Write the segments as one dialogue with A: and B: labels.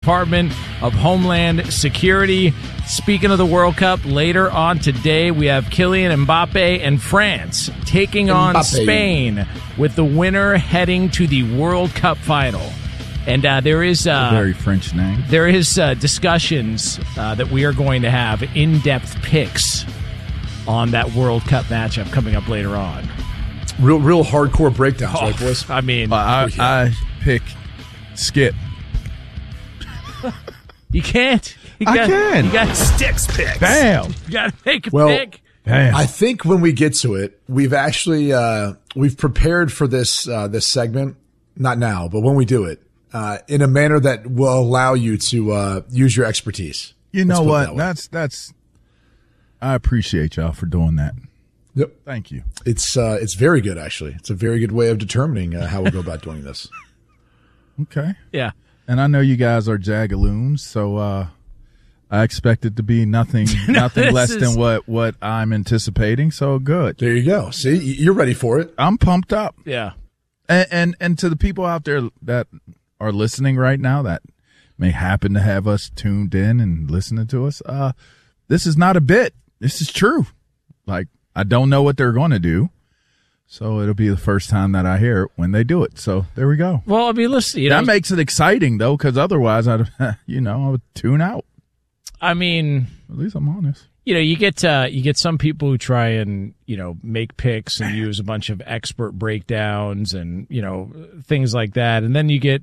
A: Department of Homeland Security. Speaking of the World Cup, later on today, we have Kylian Mbappe and France taking on Spain, with the winner heading to the World Cup final. And there is
B: a very French name.
A: There is discussions that we are going to have in-depth picks on that World Cup matchup coming up later on.
C: Real hardcore breakdowns, right, boys?
A: I mean,
B: I pick Skip.
A: You can't.
B: I can.
A: You got sticks picks.
B: Bam.
A: You got to make a pick.
B: Bam.
C: I think when we get to it, we've actually we've prepared for this this segment. Not now, but when we do it, in a manner that will allow you to use your expertise.
B: You know what? That's. I appreciate y'all for doing that.
C: Yep.
B: Thank you.
C: It's very good, actually. It's a very good way of determining how we'll go about doing this.
B: Okay.
A: Yeah.
B: And I know you guys are Jagaloons, so I expect it to be nothing less than what I'm anticipating. So good.
C: There you go. See, you're ready for it.
B: I'm pumped up.
A: Yeah.
B: And to the people out there that are listening right now that may happen to have us tuned in and listening to us, this is not a bit. This is true. Like, I don't know what they're going to do, so it'll be the first time that I hear it when they do it. So there we go.
A: Well, I mean, listen,
B: that makes it exciting though, because otherwise I would tune out.
A: I mean,
B: at least I'm honest.
A: You get some people who try and make picks and use a bunch of expert breakdowns and things like that, and then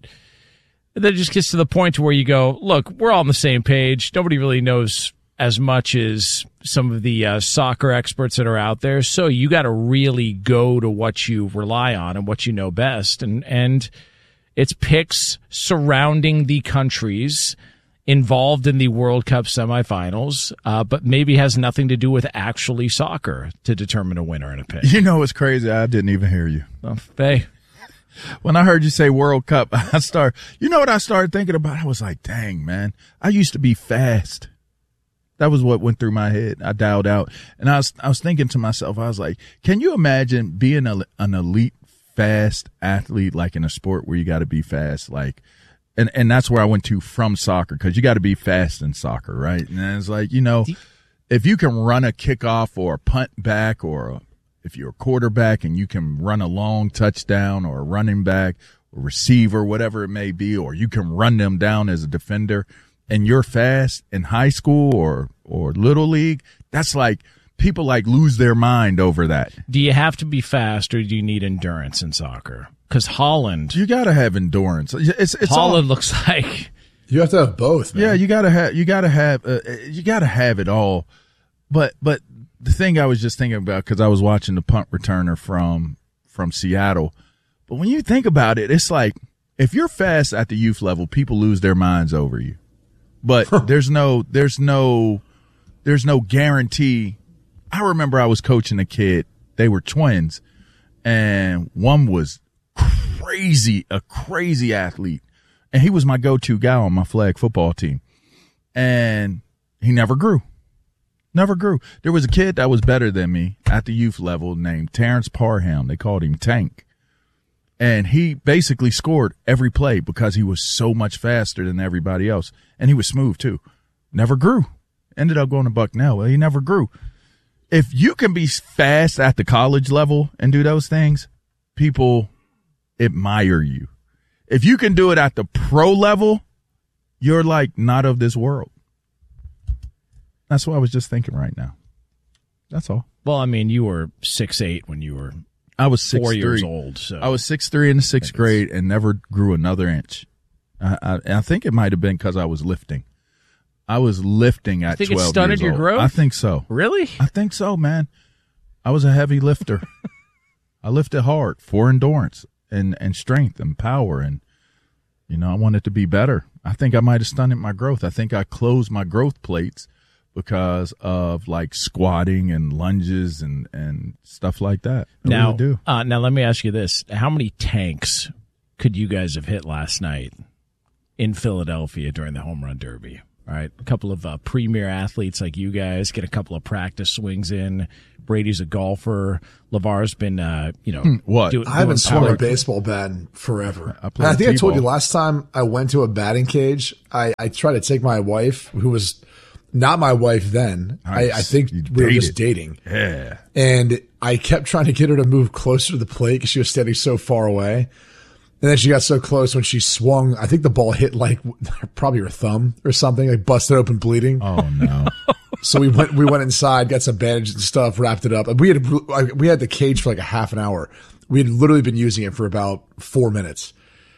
A: it just gets to the point where you go, look, we're all on the same page. Nobody really knows as much as some of the soccer experts that are out there. So you got to really go to what you rely on and what you know best. And it's picks surrounding the countries involved in the World Cup semifinals, but maybe has nothing to do with actually soccer to determine a winner in a pick.
B: It's crazy. I didn't even hear you.
A: Hey.
B: When I heard you say World Cup, what I started thinking about? I was like, dang, man, I used to be fast. That was what went through my head. I dialed out, and I was thinking to myself, I was like, can you imagine being an elite fast athlete, like in a sport where you got to be fast, like, and that's where I went to from soccer, because you got to be fast in soccer, right? And it's like, if you can run a kickoff or a punt back, or if you're a quarterback and you can run a long touchdown, or a running back or receiver, whatever it may be, or you can run them down as a defender, and you're fast in high school or little league, that's like people like lose their mind over that.
A: Do you have to be fast, or do you need endurance in soccer? Because Holland,
B: you got to have endurance. It's
A: Holland looks like
C: you have to have both, man.
B: Yeah, you got to have it all. But the thing I was just thinking about, because I was watching the punt returner from Seattle, but when you think about it, it's like if you're fast at the youth level, people lose their minds over you. But there's no guarantee. I remember I was coaching a kid. They were twins, and one was a crazy athlete, and he was my go-to guy on my flag football team. And he never grew. There was a kid that was better than me at the youth level named Terrence Parham. They called him Tank. And he basically scored every play because he was so much faster than everybody else. And he was smooth, too. Never grew. Ended up going to Bucknell. Well, he never grew. If you can be fast at the college level and do those things, people admire you. If you can do it at the pro level, you're like not of this world. That's what I was just thinking right now. That's all.
A: Well, I mean, you were 6'8" when you were
B: I was 6'3".
A: 4 years old. So
B: I was 6'3" in the sixth grade and never grew another inch. I think it might have been because I was lifting. I was lifting at 12 years old.
A: You think it stunted your growth?
B: I think so.
A: Really?
B: I think so, man. I was a heavy lifter. I lifted hard for endurance and strength and power, and I wanted to be better. I think I might have stunted my growth. I think I closed my growth plates because of like squatting and lunges and stuff like that.
A: Now let me ask you this. How many tanks could you guys have hit last night in Philadelphia during the home run derby? All right, a couple of premier athletes like you guys get a couple of practice swings in. Brady's a golfer. LeVar's been,
B: What?
C: I haven't swung a baseball bat in forever.
B: I
C: I think I told you
B: T-ball.
C: last time I went to a batting cage, I tried to take my wife, who was not my wife then. I
B: Nice.
C: think
B: You
C: we were
B: dated.
C: just dating.
B: Yeah.
C: And I kept trying to get her to move closer to the plate because she was standing so far away. And then she got so close when she swung, I think the ball hit like probably her thumb or something, like busted open bleeding.
B: Oh no.
C: So we went inside, got some bandages and stuff, wrapped it up. And we had the cage for like a half an hour. We had literally been using it for about 4 minutes.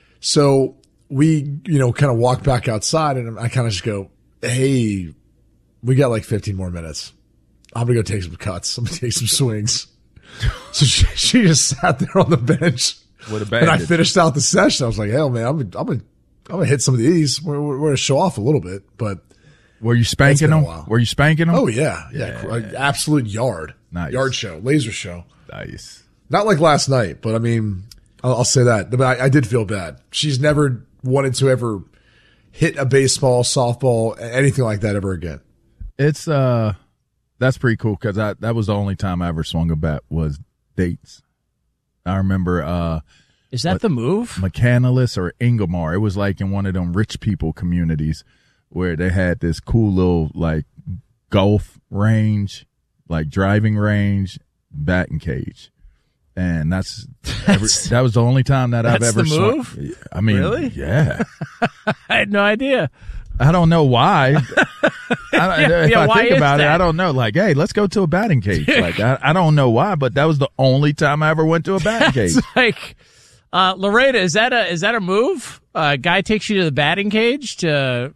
C: So we, kind of walk back outside and I kind of just go, hey, we got like 15 more minutes. I'm going to go take some cuts. I'm going to take some swings. So she just sat there on the bench.
B: With a
C: And I
B: bandage.
C: finished out the session. I was like, hell man, I'm gonna hit some of these. We're going to show off a little bit, but
B: Were you
C: It's
B: spanking
C: been a
B: them?
C: while.
B: Were you spanking them?
C: oh yeah. Absolute yard.
B: Nice.
C: Yard show, laser show.
B: Nice.
C: Not like last night, but I mean, I'll say that. But I did feel bad. She's never wanted to ever hit a baseball, softball, anything like that ever again.
B: It's that's pretty cool because that was the only time I ever swung a bat was dates. I remember
A: Is that the move?
B: McCandless or Ingomar. It was like in one of them rich people communities where they had this cool little like golf range, like driving range, batting cage. And that was the only time that I've
A: That's
B: ever
A: the
B: swung.
A: move?
B: I mean,
A: Really?
B: yeah.
A: I had no idea.
B: I don't know why. If I
A: why
B: think
A: is
B: about it,
A: that?
B: I don't know. Like, hey, let's go to a batting cage. Like, I don't know why, but that was the only time I ever went to a batting cage.
A: It's like, Loretta, is that a move? Guy takes you to the batting cage to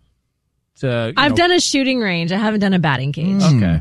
D: I've done a shooting range. I haven't done a batting cage.
A: Okay.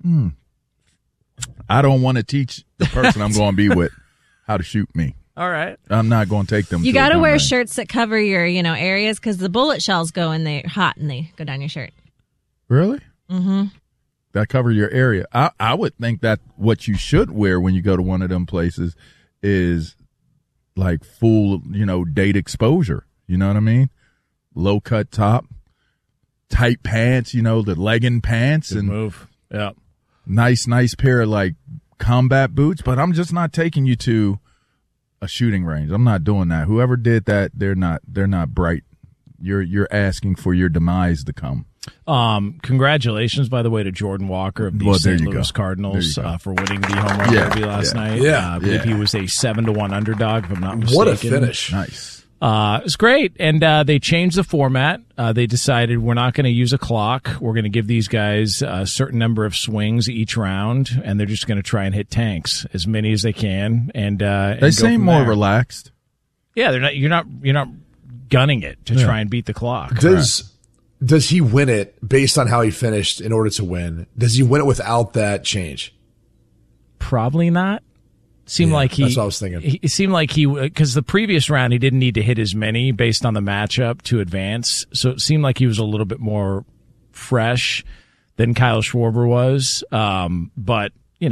B: I don't want to teach the person I'm going to be with how to shoot me.
A: All right.
B: I'm not going to take them.
D: You
B: to a
D: got to
B: gun
D: wear
B: range.
D: shirts that cover your, areas because the bullet shells go in there hot and they go down your shirt.
B: Really? Mm-hmm. That cover your area. I would think that what you should wear when you go to one of them places is like full, date exposure. You know what I mean? Low cut top, tight pants, the legging pants,
A: Good
B: and
A: move. Yeah.
B: nice pair of like combat boots. But I'm just not taking you to a shooting range. I'm not doing that. Whoever did that, they're not bright. You're asking for your demise to come.
A: Congratulations, by the way, to Jordan Walker of the
B: Well, there
A: St.
B: you
A: Louis
B: go.
A: Cardinals
B: There you go.
A: for winning the home run
B: Yeah,
A: derby last
B: yeah.
A: night.
C: Yeah,
A: I believe
B: yeah.
A: he was a 7-1 underdog, if I'm not mistaken.
C: What a finish.
B: Nice.
A: It's great. And they changed the format. They decided we're not going to use a clock. We're going to give these guys a certain number of swings each round, and they're just going to try and hit tanks, as many as they can. And
B: They
A: go
B: seem
A: from
B: more
A: there.
B: relaxed.
A: Yeah, they're not. You're not gunning it to try and beat the clock.
C: Does he win it based on how he finished in order to win? Does he win it without that change?
A: Probably not. Seemed
C: Yeah,
A: like he.
C: that's what I was thinking.
A: It seemed like he, because the previous round he didn't need to hit as many based on the matchup to advance. So it seemed like he was a little bit more fresh than Kyle Schwarber was. But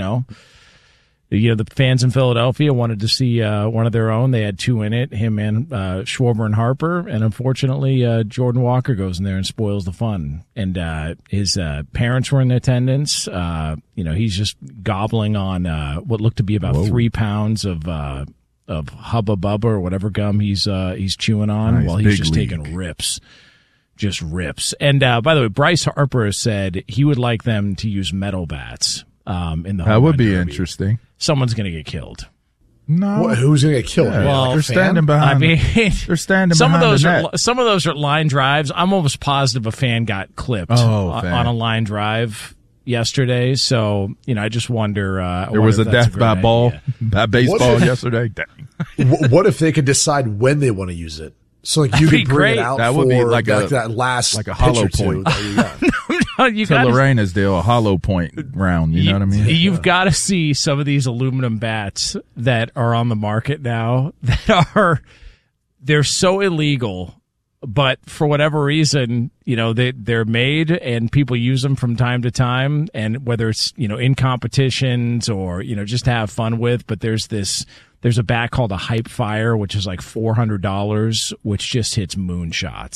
A: the fans in Philadelphia wanted to see one of their own. They had two in it, him and Schwarber and Harper. And unfortunately, Jordan Walker goes in there and spoils the fun. And his parents were in attendance. He's just gobbling on what looked to be about 3 pounds of Hubba Bubba or whatever gum he's chewing on
B: Nice,
A: while he's
B: big
A: just
B: league.
A: taking rips. Just rips. And by the way, Bryce Harper has said he would like them to use metal bats in the home
B: That would
A: run
B: be
A: derby.
B: interesting.
A: Someone's going to get killed.
B: No,
C: Who's going to get killed?
B: Yeah,
A: Well,
B: they're standing behind.
A: I mean,
B: they're standing
A: some of
B: behind
A: those
B: the
A: are
B: net.
A: some of those are line drives. I'm almost positive a fan got clipped on a line drive yesterday. So I just wonder.
B: There was a death by ball, by baseball
C: What?
B: yesterday. Dang.
C: What if they could decide when they want to use it? So like you
A: That'd be
C: could bring
A: great.
C: it out
B: That
C: for
B: would be like
C: that last
B: like a
C: pitch
B: hollow
C: or two
B: point.
C: that you got.
A: you
B: To
A: gotta-
B: Lorena's deal, a hollow point round. You know what I mean?
A: You've got to see some of these aluminum bats that are on the market now they're so illegal, but for whatever reason, they're made and people use them from time to time. And whether it's, in competitions or, just to have fun with, but there's a bat called a Hype Fire, which is like $400, which just hits moonshots.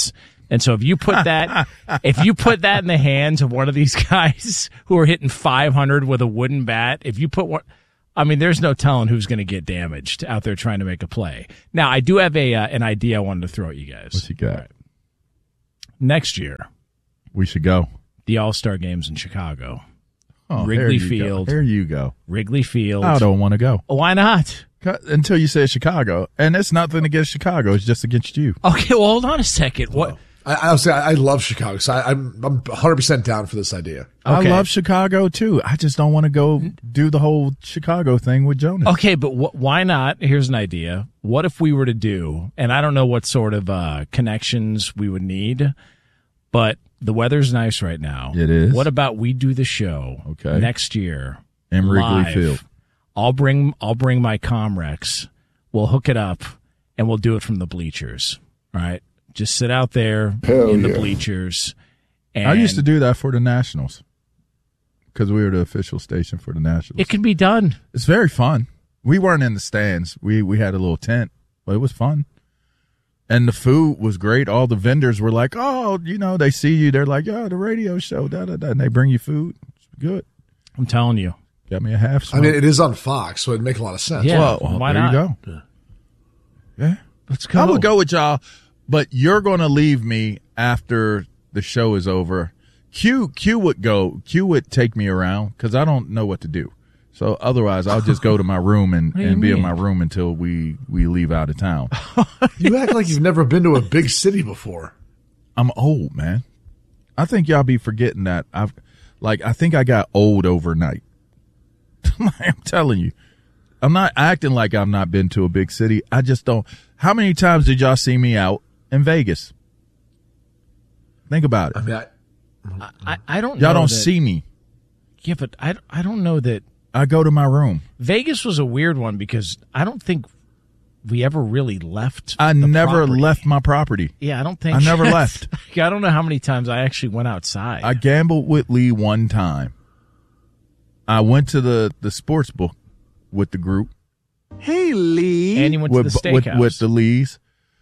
A: And so if you put that in the hands of one of these guys who are hitting 500 with a wooden bat, if you put one, I mean, there's no telling who's going to get damaged out there trying to make a play. Now, I do have an idea I wanted to throw at you guys.
B: What you got?
A: Right. Next year,
B: We should go.
A: the All-Star Games in Chicago.
B: Oh,
A: Wrigley
B: there you
A: Field.
B: Go. There you go.
A: Wrigley Field.
B: I don't want to go.
A: Why not?
B: Until you said Chicago. And it's nothing against Chicago. It's just against you.
A: Okay, well, hold on a second. What?
C: I love Chicago, so I'm 100% down for this idea.
A: Okay.
B: I love Chicago, too. I just don't want to go do the whole Chicago thing with Jonas.
A: Okay, but why not? Here's an idea. What if we were to do, and I don't know what sort of connections we would need, but the weather's nice right now.
B: It is.
A: What about we do the show
B: Okay.
A: next year
B: In Wrigley
A: live?
B: Field.
A: I'll bring my Comrex. We'll hook it up, and we'll do it from the bleachers. All right? Just sit out there in the bleachers. And
B: I used to do that for the Nationals because we were the official station for the Nationals.
A: It can be done.
B: It's very fun. We weren't in the stands. We had a little tent, but it was fun. And the food was great. All the vendors were like, oh, they see you. They're like, oh, the radio show, da-da-da. And they bring you food. It's good.
A: I'm telling you.
B: Got me a half smoke.
C: I mean, it is on Fox, so it'd make a lot of sense.
A: Yeah.
B: Well,
A: why
B: there
A: not?
B: you go. Yeah.
A: Let's go.
B: I would go with y'all, but you're going to leave me after the show is over. Q would go. Q would take me around because I don't know what to do. So otherwise, I'll just go to my room and
A: do you
B: be in
A: mean?
B: my room until we leave out of town.
C: You act like you've never been to a big city before.
B: I'm old, man. I think y'all be forgetting that. I think I got old overnight. I'm telling you. I'm not acting like I've not been to a big city. I just don't. How many times did y'all see me out in Vegas? Think about it.
C: I mean,
A: I don't know.
B: Y'all don't
A: that-
B: see me.
A: Yeah, but I don't know that
B: I go to my room.
A: Vegas was a weird one because I don't think we ever really left.
B: I
A: the
B: never
A: property.
B: left my property.
A: Yeah, I don't think
B: I never left.
A: I don't know how many times I actually went outside.
B: I gambled with Lee one time. I went to the sports book with the group.
E: Hey, Lee.
A: and you went to the steakhouse.
B: with the Lees.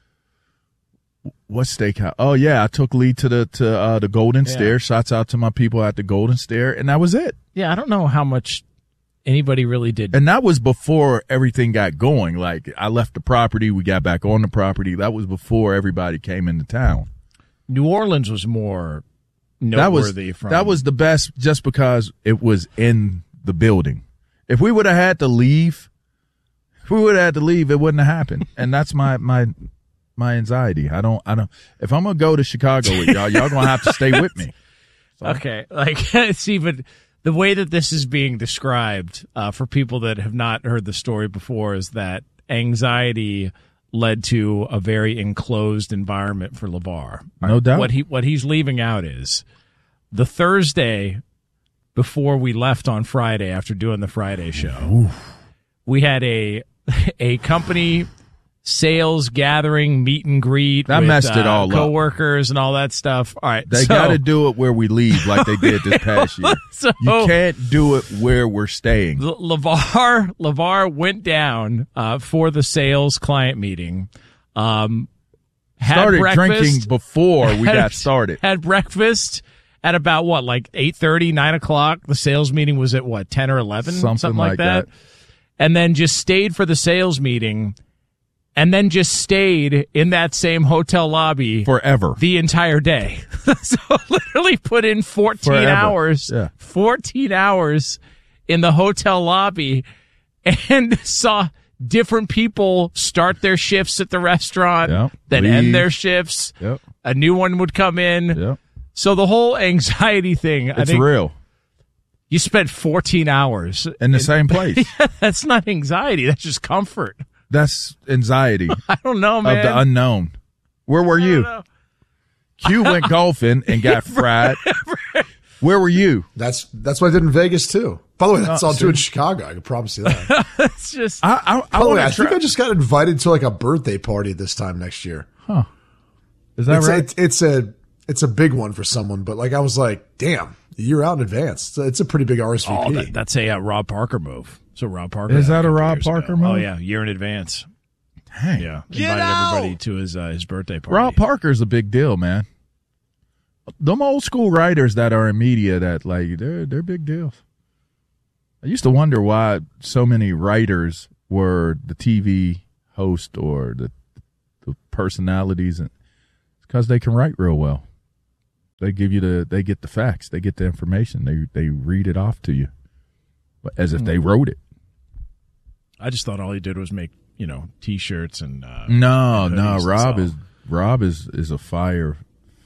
B: What steakhouse? Oh yeah, I took Lee to the Golden Stair. Shouts out to my people at the Golden Stair, and that was it.
A: Yeah, I don't know how much anybody really did.
B: And that was before everything got going. Like I left the property, we got back on the property. That was before everybody came into town.
A: New Orleans was more
B: That was
A: noteworthy. from
B: that was the best, just because it was in the building. If we would have had to leave, it wouldn't have happened. And that's my anxiety. I don't. If I'm gonna go to Chicago with y'all gonna have to stay with me.
A: okay. Like it's even the way that this is being described for people that have not heard the story before is that anxiety led to a very enclosed environment for LeVar.
B: No doubt.
A: What he's leaving out is the Thursday before we left on Friday after doing the Friday show. We had a company sales gathering, meet and greet.
B: That
A: with,
B: messed it all up.
A: coworkers and all that stuff. All right,
B: They
A: so-
B: got to do it where we leave, like they did this past year.
A: So-
B: You can't do it where we're staying.
A: LeVar went down for the sales client meeting. Had
B: Started
A: breakfast,
B: drinking before we got started.
A: Had breakfast at about what, like 8:30, 9 o'clock. The sales meeting was at what, 10 or 11,
B: Something
A: like
B: like
A: that.
B: that.
A: And then just stayed for the sales meeting, and then just stayed in that same hotel lobby
B: Forever.
A: the entire day. So literally put in 14
B: Forever.
A: hours,
B: Yeah.
A: 14 hours in the hotel lobby and saw different people start their shifts at the restaurant,
B: Yep.
A: then
B: Leave.
A: end their shifts.
B: Yep.
A: A new one would come in.
B: Yep.
A: So the whole anxiety thing, I
B: It's
A: think
B: real.
A: you spent 14 hours.
B: In the same place.
A: That's not anxiety. That's just comfort.
B: That's anxiety
A: I don't know, man.
B: of the unknown. Where were
A: I
B: you?
A: don't know.
B: Q went golfing and got fried. Where were you?
C: that's what I did in Vegas too. By the way, that's all
B: see.
C: true in Chicago. I can promise you that.
A: It's just
B: I
C: By the way, I
B: want to
C: think
B: try.
C: I just got invited to like a birthday party this time next year.
B: Is that right?
C: It's a big one for someone, but like I was like, damn, a year out in advance. It's a pretty big RSVP.
A: that's a Rob Parker move. So Rob Parker
B: Is
A: did
B: that a
A: couple
B: Rob
A: years
B: Parker
A: ago.
B: move?
A: Oh yeah, year in advance.
B: Dang.
A: Yeah,
E: Get
A: invited
E: out!
A: everybody to his birthday party.
B: Rob Parker's a big deal, man. them old school writers that are in media that like they're big deals. I used to wonder why so many writers were the TV host or the personalities, and it's because they can write real well. They get the facts, they get the information, they read it off to you, as if they wrote it.
A: I just thought all he did was make T-shirts and
B: no.
A: and
B: Rob is a fire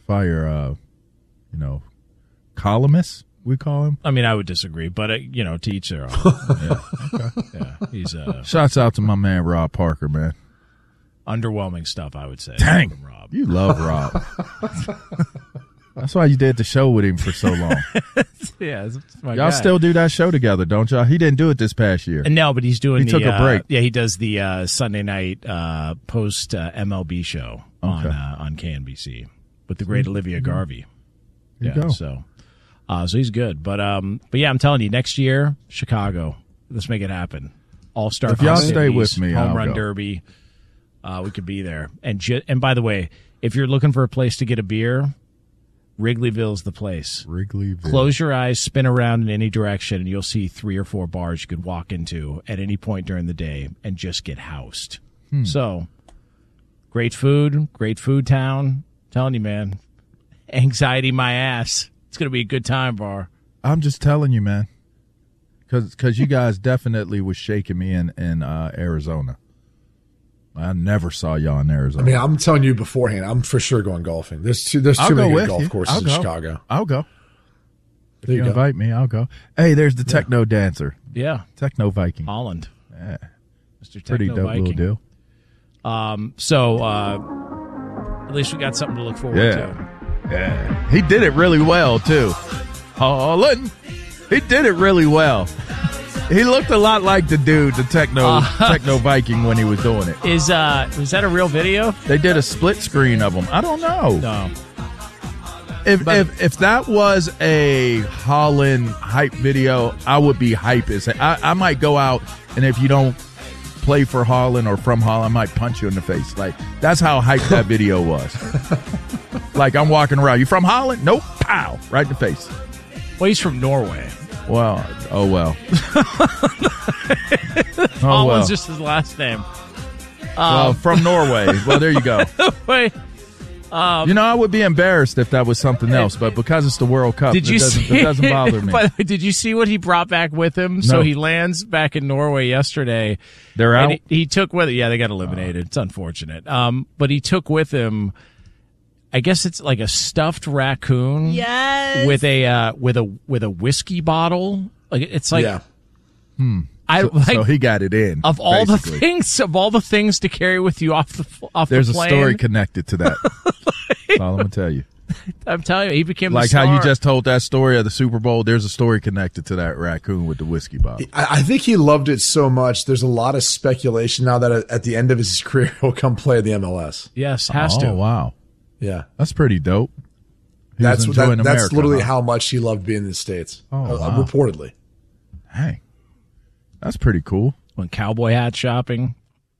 B: columnist, we call him.
A: I mean, I would disagree, but to each their own. Yeah, he's
B: shouts out to my man Rob Parker, man.
A: Underwhelming stuff, I would say.
B: Dang,
A: from Rob.
B: You love Rob. That's why you did the show with him for so long.
A: Yeah, it's my
B: y'all
A: guy.
B: still do that show together, don't y'all? He didn't do it this past year.
A: No, but he's doing.
B: He took a break.
A: Yeah, he does the Sunday night post MLB show on KNBC with the great Olivia Garvey.
B: There you go.
A: So he's good. But yeah, I'm telling you, next year Chicago, let's make it happen. All-Star.
B: If y'all stay with me,
A: home
B: I'll
A: run
B: go.
A: derby. We could be there. And by the way, if you're looking for a place to get a beer, Wrigleyville's the place.
B: Wrigleyville.
A: Close your eyes, spin around in any direction, and you'll see 3 or 4 bars you could walk into at any point during the day and just get housed. So, great food town. Telling you, man, anxiety my ass. It's going to be a good time, Bar.
B: I'm just telling you, man, because you guys definitely was shaking me in Arizona. I never saw y'all in Arizona.
C: I mean, I'm telling you beforehand, I'm for sure going golfing. There's too many good golf courses in Chicago.
B: I'll go.
C: There you go.
B: Invite me, I'll go. Hey, there's the techno dancer.
A: Yeah.
B: Techno Viking.
A: Holland.
B: Yeah.
A: Mr.
B: Pretty
A: Techno
B: dope
A: Viking.
B: little deal.
A: So, at least we got something to look forward to.
B: Yeah. He did it really well, too. Holland. He did it really well. He looked a lot like the dude, the Techno Viking, when he was doing it.
A: Was that a real video?
B: They did a split screen of him. I don't know.
A: No.
B: If that was a Holland hype video, I would be hype as I might go out, and if you don't play for Holland or from Holland, I might punch you in the face. Like, that's how hype that video was. Like, I'm walking around. You from Holland? Nope. Pow. Right in the face.
A: Well, he's from Norway.
B: Well, oh well.
A: Holland's just his last name.
B: Well, from Norway. Well, there you go.
A: Wait.
B: I would be embarrassed if that was something else, but because it's the World Cup, it doesn't bother me.
A: By the way, did you see what he brought back with him?
B: No.
A: So he lands back in Norway yesterday.
B: They're out?
A: And he took with it. Yeah, they got eliminated. It's unfortunate. But he took with him, I guess it's like a stuffed raccoon.
D: Yes.
A: With a whiskey bottle. Like it's like
C: Yeah.
B: So he got it in.
A: of all
B: basically.
A: the things to carry with you off
B: There's
A: the
B: a
A: plane.
B: story connected to that. That's all I'm gonna tell you.
A: I'm telling you, he became
B: Like
A: the star.
B: how you just told that story of the Super Bowl. There's a story connected to that raccoon with the whiskey bottle.
C: I think he loved it so much. There's a lot of speculation now that at the end of his career, he'll come play the MLS.
A: Yes, has
B: Oh
A: to.
B: wow,
C: Yeah.
B: that's pretty dope. He was enjoying
C: That's
B: America,
C: literally
B: huh?
C: how much he loved being in the States.
B: Oh, wow.
C: Reportedly.
B: Hey, that's pretty cool.
A: Went cowboy hat shopping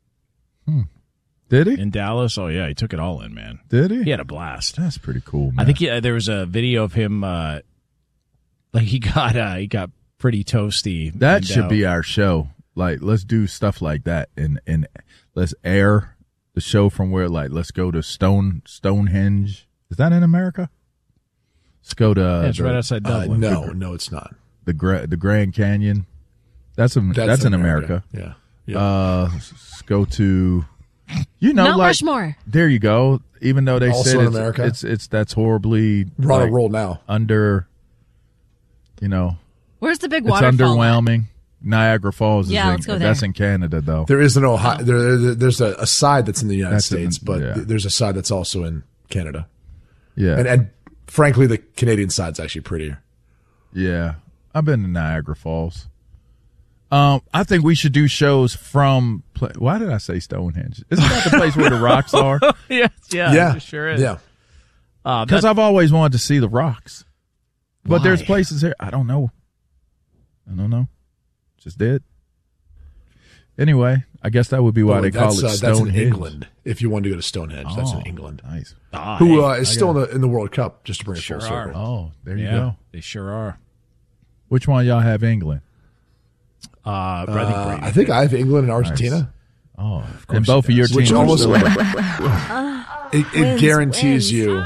B: Did he?
A: in Dallas. Oh yeah, he took it all in, man.
B: Did he?
A: He had a blast.
B: That's pretty cool, man.
A: I think there was a video of him. Like he got pretty toasty.
B: that
A: And,
B: should be our show. Like, let's do stuff like that, and let's air the show from where. Like, let's go to Stonehenge. Is that in America? Let's go to.
A: Yeah, it's right outside Dublin.
C: No, it's not.
B: the Grand Canyon. That's in America.
C: Yeah.
B: Let's go to,
D: Mount
B: like
D: Rushmore.
B: there you go. Even though they
C: Also
B: said
C: in
B: it's,
C: America?
B: it's that's horribly
C: We're on
B: like,
C: a roll now.
B: under,
D: Where's the big
B: it's
D: waterfall?
B: underwhelming. Niagara Falls is
D: Yeah, let's go there.
B: that's in Canada though.
C: There is an Ohio. There's a side that's in the United
B: That's in-
C: States, but
B: yeah.
C: there's a side that's also in Canada.
B: Yeah,
C: And frankly, the Canadian side's actually prettier.
B: yeah. I've been to Niagara Falls. I think we should do shows from. Why did I say Stonehenge? Isn't that the place where the rocks are?
A: yeah, it sure is.
C: Yeah.
B: Because I've always wanted to see the rocks. But there's
A: Why?
B: places here. I don't know. Just did. Anyway, I guess that would be why they call it
C: That's
B: Stonehenge.
C: in England. If you wanted to go to Stonehenge, that's in England.
B: Nice.
C: Who is still in the World Cup, just to bring it full circle.
B: Oh, there you
A: Yeah,
B: go.
A: they sure are.
B: Which one y'all have England?
C: I think I have England and Argentina.
B: Oh, of course. And both of your teams.
C: Which almost
B: are
C: it guarantees you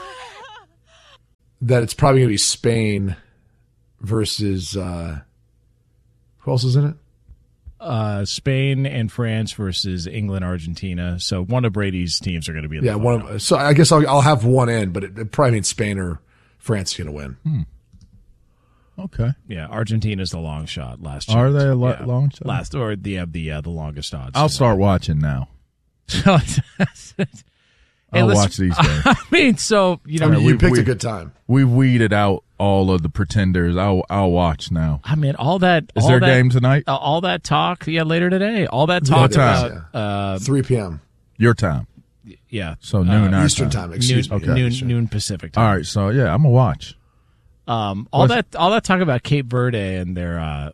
C: that it's probably going to be Spain versus who else is in it?
A: Spain and France versus England, Argentina. So one of Brady's teams are going to be in the final.
C: So I guess I'll have one in, but it probably means Spain or France is going to win.
B: Okay.
A: Yeah, Argentina's the long shot. Last year.
B: Are they a long shot?
A: Last, or the longest odds.
B: I'll start watching now.
A: I'll
B: watch these games.
A: I mean, so
C: you picked a good time.
B: We weeded out all of the pretenders. I'll watch now.
A: I mean, all that.
B: Is there a game tonight?
A: All that talk, later today. All that talk about
C: 3 p.m.
B: Your time.
A: Yeah.
B: So noon our
C: Eastern time. Excuse me.
B: Okay.
A: Noon Pacific time.
B: All right. So yeah, I'm gonna watch.
A: All that talk about Cape Verde and their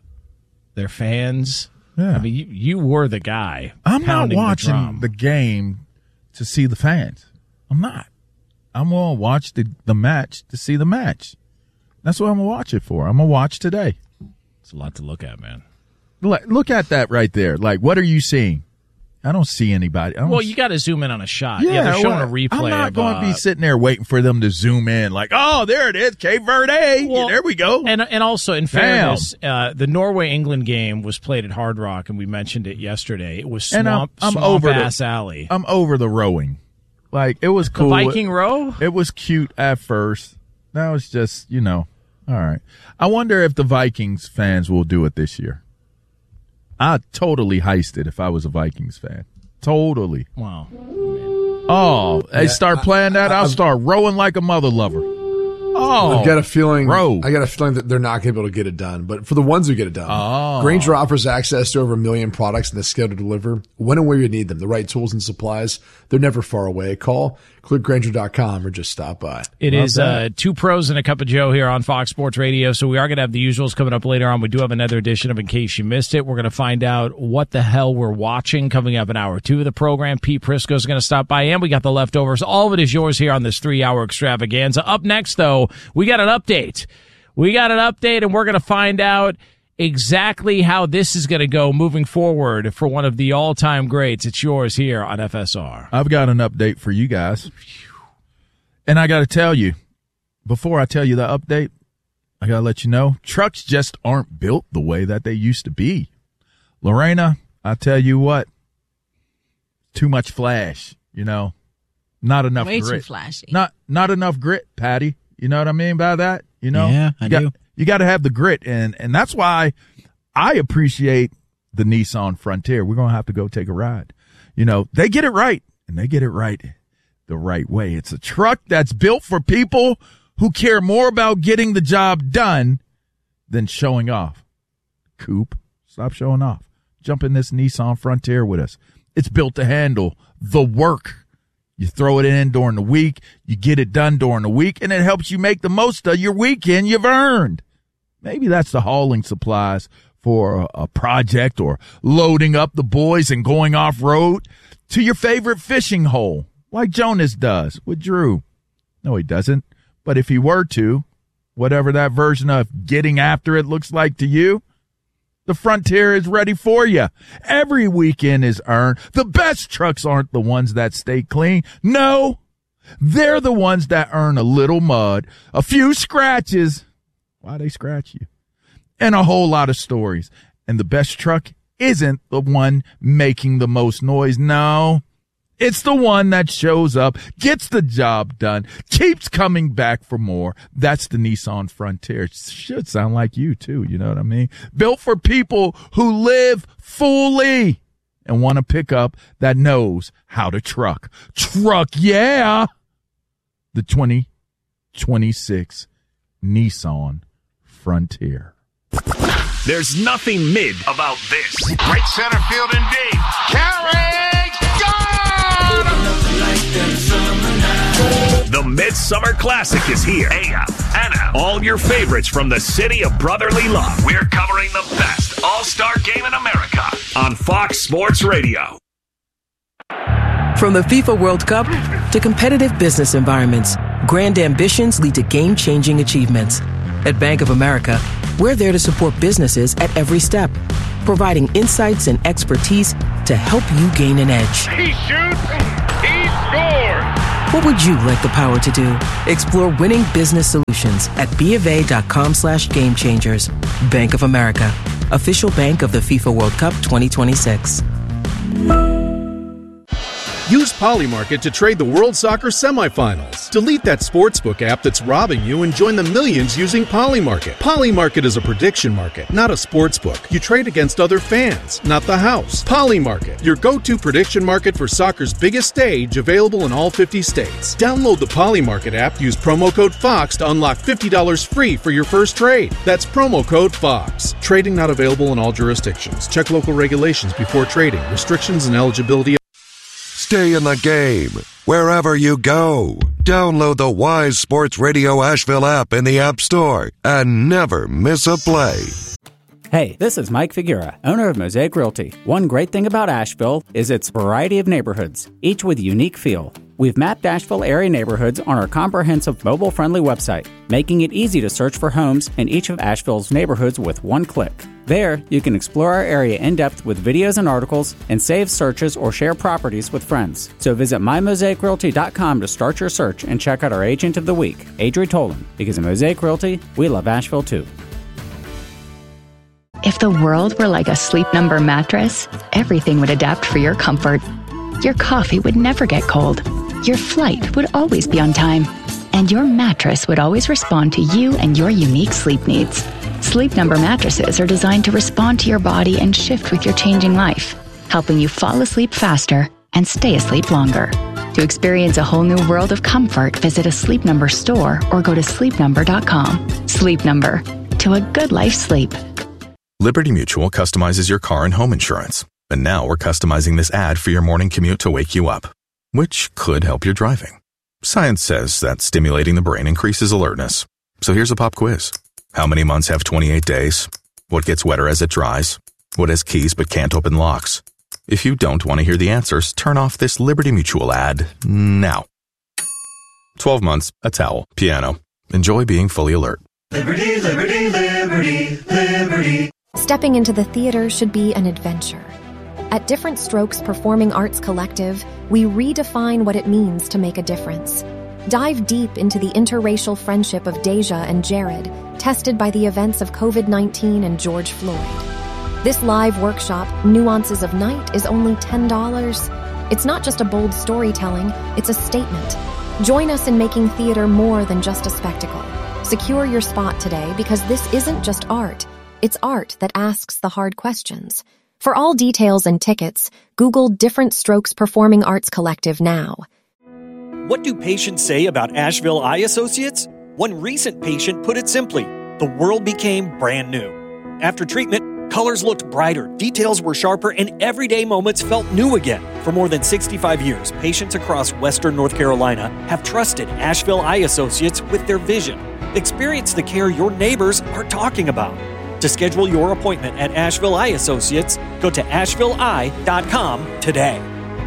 A: fans.
B: Yeah.
A: I mean, you were the guy.
B: I'm not
A: pounding
B: watching the game to see the fans. I'm not. I'm gonna watch the match to see the match. That's what I'm gonna watch it for. I'm gonna watch today.
A: It's a lot to look at, man.
B: Look at that right there. Like, what are you seeing? I don't see anybody.
A: Well, you got to zoom in on a shot. Yeah, they're showing a replay.
B: I'm not going to be sitting there waiting for them to zoom in. Like, oh, there it is, Cape Verde. Well, there we go.
A: And also, in fairness, the Norway-England game was played at Hard Rock, and we mentioned it yesterday. It was Swamp Ass Alley.
B: I'm over the rowing. Like, it was cool.
A: The Viking row?
B: It was cute at first. Now it's just, all right. I wonder if the Vikings fans will do it this year. I'd totally heist it if I was a Vikings fan. Totally.
A: Wow.
B: Oh, they start playing that, I'll start rowing like a mother lover. Oh,
C: I've got a feeling.
B: Bro.
C: I got a feeling that they're not going to be able to get it done. But for the ones who get it done, Grainger offers access to over 1 million products and the scale to deliver when and where you need them. The right tools and supplies, they're never far away. Call, click Grainger.com, or just stop by.
A: It is Two Pros and a Cup of Joe here on Fox Sports Radio. So we are going to have the usuals coming up later on. We do have another edition of In Case You Missed It. We're going to find out what the hell we're watching coming up in hour 2 of the program. Pete Prisco is going to stop by, and we got the leftovers. All of it is yours here on this 3-hour extravaganza. Up next, though, we got an update. And we're going to find out exactly how this is going to go moving forward for one of the all-time greats. It's yours here on FSR.
B: I've got an update for you guys. And I got to tell you, before I tell you the update, I got to let you know, trucks just aren't built the way that they used to be. Lorena, I tell you what, too much flash, not enough
D: Way
B: grit.
D: too flashy.
B: Not enough grit, Patty. You know what I mean by that?
A: Yeah, I do.
B: You got to have the grit, and that's why I appreciate the Nissan Frontier. We're going to have to go take a ride. They get it right, and they get it right the right way. It's a truck that's built for people who care more about getting the job done than showing off. Coop, stop showing off. Jump in this Nissan Frontier with us. It's built to handle the work. You throw it in during the week, you get it done during the week, and it helps you make the most of your weekend you've earned. Maybe that's the hauling supplies for a project or loading up the boys and going off-road to your favorite fishing hole, like Jonas does with Drew. No, he doesn't. But if he were to, whatever that version of getting after it looks like to you, the Frontier is ready for you. Every weekend is earned. The best trucks aren't the ones that stay clean. No, they're the ones that earn a little mud, a few scratches. Why they scratch you? And a whole lot of stories. And the best truck isn't the one making the most noise. No, it's the one that shows up, gets the job done, keeps coming back for more. That's the Nissan Frontier. It should sound like you, too. You know what I mean? Built for people who live fully and want a pickup that knows how to truck. Truck, yeah! The 2026 Nissan Frontier.
F: There's nothing mid about this.
G: Right center field and deep. Carry, gone!
F: The Midsummer Classic is here. AM, NM, all your favorites from the city of brotherly love. We're covering the best all-star game in America. on Fox Sports Radio.
H: From the FIFA World Cup to competitive business environments, grand ambitions lead to game-changing achievements. At Bank of America, we're there to support businesses at every step, providing insights and expertise to help you gain an edge.
G: He shoots, he scores.
H: What would you like the power to do? Explore winning business solutions at BofA.com/gamechangers. Bank of America, official bank of the FIFA World Cup 2026.
I: Use Polymarket to trade the World Soccer semifinals. Delete that sportsbook app that's robbing you and join the millions using Polymarket. Polymarket is a prediction market, not a sportsbook. You trade against other fans, not the house. Polymarket, your go-to prediction market for soccer's biggest stage, available in all 50 states. Download the Polymarket app, use promo code FOX to unlock $50 free for your first trade. That's promo code FOX. Trading not available in all jurisdictions. Check local regulations before trading. Restrictions and eligibility.
J: Stay in the game, wherever you go. Download the Wise Sports Radio Asheville app in the App Store and never miss a play.
K: Hey, this is Mike Figuera, owner of Mosaic Realty. One great thing about Asheville is its variety of neighborhoods, each with a unique feel. We've mapped Asheville area neighborhoods on our comprehensive mobile-friendly website, making it easy to search for homes in each of Asheville's neighborhoods with one click. There, you can explore our area in depth with videos and articles and save searches or share properties with friends. So visit mymosaicrealty.com to start your search and check out our agent of the week, Adri Tolan, because at Mosaic Realty, we love Asheville too.
L: If the world were like a Sleep Number mattress, everything would adapt for your comfort. Your coffee would never get cold. Your flight would always be on time. And your mattress would always respond to you and your unique sleep needs. Sleep Number mattresses are designed to respond to your body and shift with your changing life, helping you fall asleep faster and stay asleep longer. To experience a whole new world of comfort, visit a Sleep Number store or go to sleepnumber.com. Sleep Number. To a good life sleep.
M: Liberty Mutual customizes your car and home insurance. And now we're customizing this ad for your morning commute to wake you up, which could help your driving. Science says that stimulating the brain increases alertness. So here's a pop quiz. How many months have 28 days? What gets wetter as it dries? What has keys but can't open locks? If you don't want to hear the answers, turn off this Liberty Mutual ad now. 12 months, a towel, piano. Enjoy being fully alert.
N: Liberty, liberty, liberty, liberty.
O: Stepping into the theater should be an adventure. At Different Strokes Performing Arts Collective, we redefine what it means to make a difference. Dive deep into the interracial friendship of Deja and Jared, tested by the events of COVID-19 and George Floyd. This live workshop, Nuances of Night, is only $10. It's not just a bold storytelling, it's a statement. Join us in making theater more than just a spectacle. Secure your spot today because this isn't just art. It's art that asks the hard questions. For all details and tickets, Google Different Strokes Performing Arts Collective now.
P: What do patients say about Asheville Eye Associates? One recent patient put it simply, the world became brand new. After treatment, colors looked brighter, details were sharper, and everyday moments felt new again. For more than 65 years, patients across Western North Carolina have trusted Asheville Eye Associates with their vision. Experience the care your neighbors are talking about. To schedule your appointment at Asheville Eye Associates, go to ashevilleeye.com today.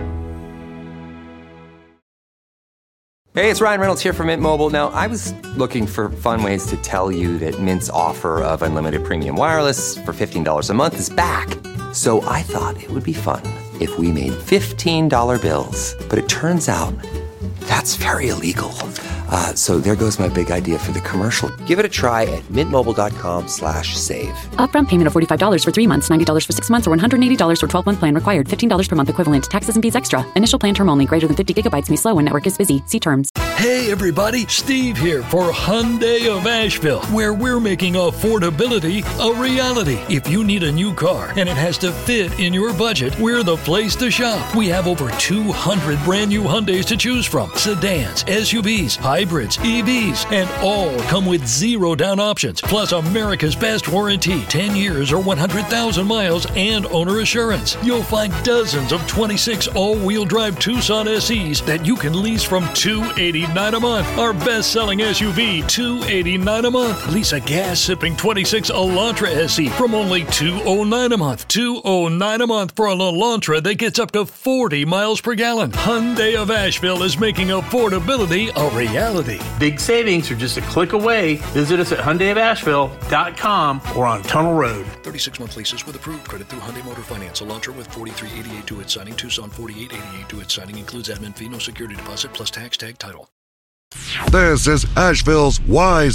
Q: Hey, it's Ryan Reynolds here from Mint Mobile. Now, I was looking for fun ways to tell you that Mint's offer of unlimited premium wireless for $15 a month is back. So I thought it would be fun if we made $15 bills. But it turns out that's very illegal. So there goes my big idea for the commercial. Give it a try at mintmobile.com/save.
R: Upfront payment of $45 for 3 months, $90 for 6 months, or $180 for 12-month plan required. $15 per month equivalent. Taxes and fees extra. Initial plan term only. Greater than 50 gigabytes may slow when network is busy. See terms.
S: Hey everybody, Steve here for Hyundai of Asheville, where we're making affordability a reality. If you need a new car and it has to fit in your budget, we're the place to shop. We have over 200 brand new Hyundais to choose from. Sedans, SUVs, hybrids, EVs, and all come with 0 down options, plus America's best warranty, 10 years or 100,000 miles, and owner assurance. You'll find dozens of 26 all-wheel drive Tucson SEs that you can lease from $289 $289 a month. Our best-selling SUV, $289 a month. Lease a gas-sipping 26 Elantra SE from only $209 a month. $209 a month for an Elantra that gets up to 40 miles per gallon. Hyundai of Asheville is making affordability a reality.
T: Big savings are just a click away. Visit us at HyundaiofAsheville.com or on Tunnel Road.
S: 36-month leases with approved credit through Hyundai Motor Finance. Elantra with $43.88 due at signing. Tucson $48.88 due at signing. Includes admin fee, no security deposit, plus tax, tag, title.
J: This is Asheville's Wise